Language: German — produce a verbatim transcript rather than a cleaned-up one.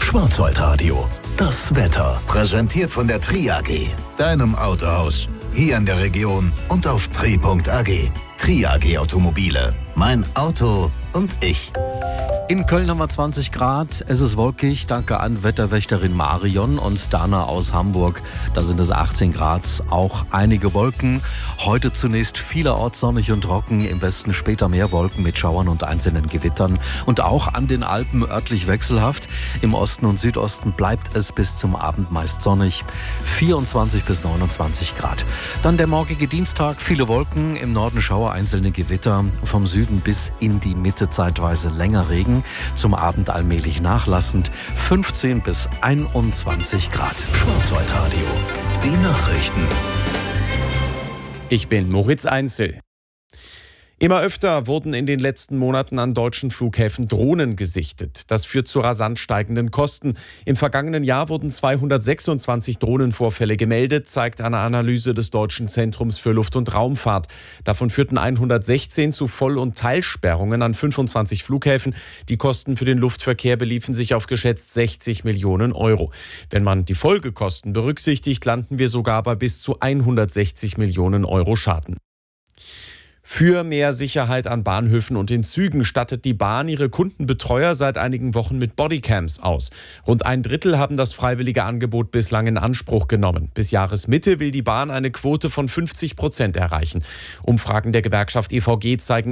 Schwarzwaldradio, das Wetter. Präsentiert von der Tri A G, deinem Autohaus. Hier in der Region und auf tri punkt a g. Tri A G Automobile. Mein Auto und ich. In Köln haben wir zwanzig Grad, es ist wolkig, danke an Wetterwächterin Marion und Dana aus Hamburg. Da sind es achtzehn Grad, auch einige Wolken. Heute zunächst vielerorts sonnig und trocken, im Westen später mehr Wolken mit Schauern und einzelnen Gewittern. Und auch an den Alpen örtlich wechselhaft. Im Osten und Südosten bleibt es bis zum Abend meist sonnig, vierundzwanzig bis neunundzwanzig Grad. Dann der morgige Dienstag, viele Wolken, im Norden Schauer, einzelne Gewitter, vom Süden bis in die Mitte zeitweise länger Regen. Zum Abend allmählich nachlassend, fünfzehn bis einundzwanzig Grad. Schwarzwaldradio, die Nachrichten. Ich bin Moritz Einzel. Immer öfter wurden in den letzten Monaten an deutschen Flughäfen Drohnen gesichtet. Das führt zu rasant steigenden Kosten. Im vergangenen Jahr wurden zweihundertsechsundzwanzig Drohnenvorfälle gemeldet, zeigt eine Analyse des Deutschen Zentrums für Luft- und Raumfahrt. Davon führten hundertsechzehn zu Voll- und Teilsperrungen an fünfundzwanzig Flughäfen. Die Kosten für den Luftverkehr beliefen sich auf geschätzt sechzig Millionen Euro. Wenn man die Folgekosten berücksichtigt, landen wir sogar bei bis zu hundertsechzig Millionen Euro Schaden. Für mehr Sicherheit an Bahnhöfen und in Zügen stattet die Bahn ihre Kundenbetreuer seit einigen Wochen mit Bodycams aus. Rund ein Drittel haben das freiwillige Angebot bislang in Anspruch genommen. Bis Jahresmitte will die Bahn eine Quote von fünfzig Prozent erreichen. Umfragen der Gewerkschaft E V G zeigen